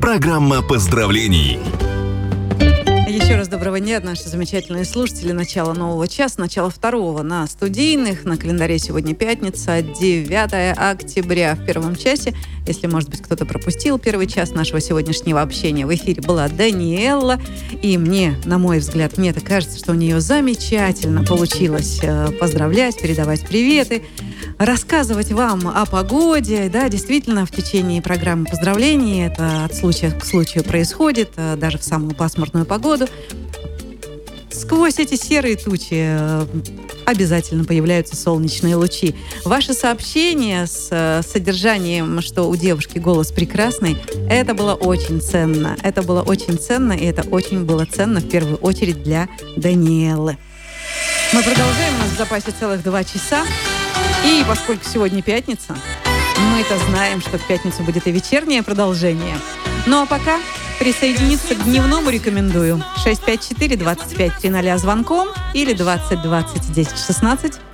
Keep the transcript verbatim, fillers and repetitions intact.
Программа поздравлений. Еще раз доброго дня, наши замечательные слушатели. Начало нового часа, начало второго на студийных. На календаре сегодня пятница, девятое октября. В первом часе, если, может быть, кто-то пропустил первый час нашего сегодняшнего общения, в эфире была Даниэлла. И мне, на мой взгляд, мне так кажется, что у нее замечательно получилось поздравлять, передавать приветы, рассказывать вам о погоде. Да, действительно, в течение программы поздравлений это от случая к случаю происходит, даже в самую пасмурную погоду. Сквозь эти серые тучи обязательно появляются солнечные лучи. Ваши сообщения с содержанием, что у девушки голос прекрасный, это было очень ценно. Это было очень ценно, и это очень было ценно в первую очередь для Даниэллы. Мы продолжаем, у нас в запасе целых два часа. И поскольку сегодня пятница, мы-то знаем, что в пятницу будет и вечернее продолжение. Ну а пока присоединиться к дневному рекомендую. шесть пять четыре двадцать пять тридцать звонком или двадцать двадцать десять шестнадцать